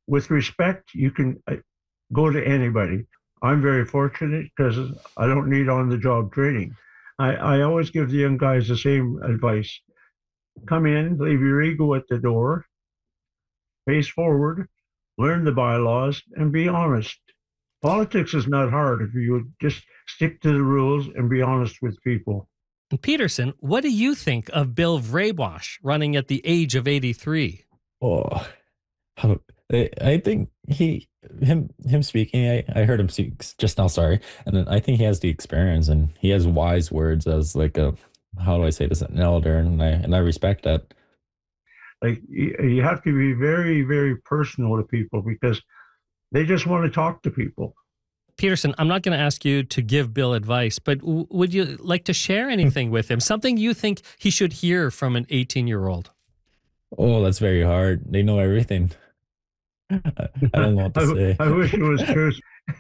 with respect, you can go to anybody. I'm very fortunate because I don't need on-the-job training. I always give the young guys the same advice. Come in, leave your ego at the door, face forward, learn the bylaws, and be honest. Politics is not hard if you just stick to the rules and be honest with people. Peterson, what do you think of Bill Vraybosh running at the age of 83? Oh, I think him speaking. I heard him speak just now. Sorry, and then I think he has the experience and he has wise words as like a, how do I say this, an elder, and I respect that. Like you have to be very, very personal to people because they just want to talk to people. Peterson, I'm not going to ask you to give Bill advice, but would you like to share anything with him? Something you think he should hear from an 18-year-old? Oh, that's very hard. They know everything. I don't know what to say. I wish it was true.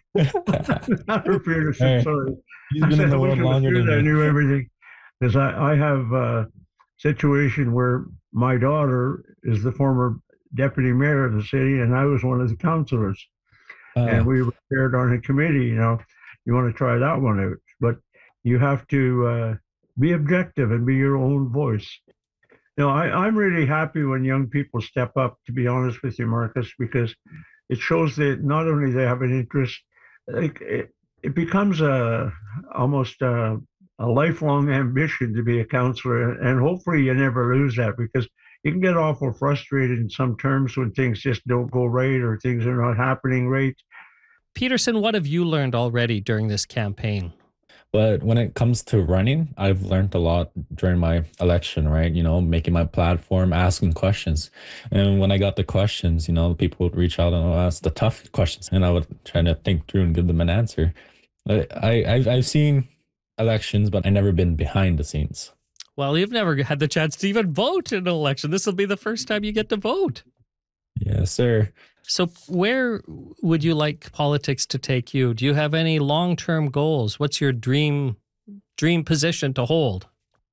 Not for Peterson, Right. sorry. He's been in the world longer than I me. knew everything. Because I have a situation where my daughter is the former deputy mayor of the city, and I was one of the councilors. And we were paired on a committee, you want to try that one out. But you have to be objective and be your own voice. I'm really happy when young people step up, to be honest with you, Marcus, because it shows that not only they have an interest, like it becomes almost a lifelong ambition to be a counselor. And hopefully you never lose that because you can get awful frustrated in some terms when things just don't go right or things are not happening right. Peterson, what have you learned already during this campaign? But when it comes to running, I've learned a lot during my election, right? Making my platform, asking questions. And when I got the questions, people would reach out and ask the tough questions, and I would try to think through and give them an answer. I've seen elections, but I've never been behind the scenes. Well, you've never had the chance to even vote in an election. This will be the first time you get to vote. Yes, sir. So where would you like politics to take you? Do you have any long-term goals? What's your dream position to hold?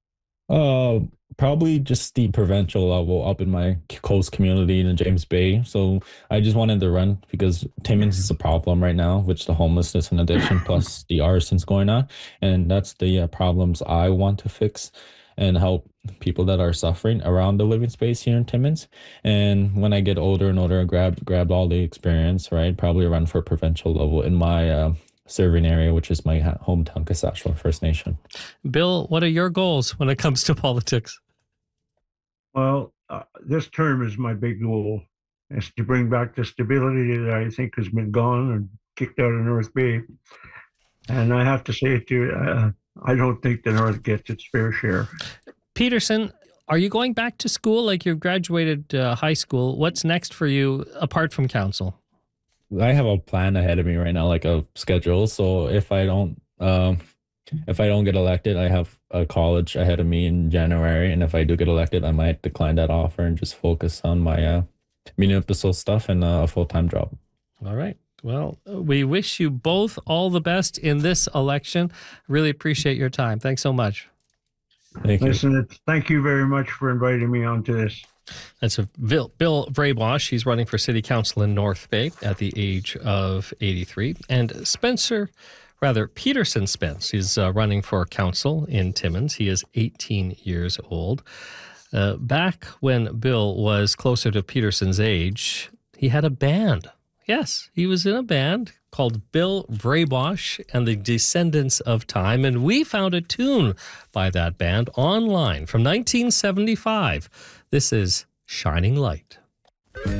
Probably just the provincial level up in my coast community in the James Bay. So I just wanted to run because Timmins is a problem right now, which the homelessness in addition, plus the arson's going on. And that's the problems I want to fix and help people that are suffering around the living space here in Timmins. And when I get older and older, grab all the experience, right? Probably run for provincial level in my serving area, which is my hometown, Kasachwa First Nation. Bill, what are your goals when it comes to politics? Well, this term is my big goal, is to bring back the stability that I think has been gone and kicked out of North Bay. And I have to say to you, I don't think the North gets its fair share. Peterson, are you going back to school? Like you've graduated high school. What's next for you apart from council? I have a plan ahead of me right now, like a schedule. So if I don't get elected, I have a college ahead of me in January. And if I do get elected, I might decline that offer and just focus on my municipal stuff and a full-time job. All right. Well, we wish you both all the best in this election. Really appreciate your time. Thanks so much. Thank you. Listen, thank you very much for inviting me onto this. That's Bill Vraybosh. He's running for city council in North Bay at the age of 83. And Peterson Spence is running for council in Timmins. He is 18 years old. Back when Bill was closer to Peterson's age, he had a band. Yes, he was in a band called Bill Vraybosh and the Descendants of Time, and we found a tune by that band online from 1975. This is Shining Light.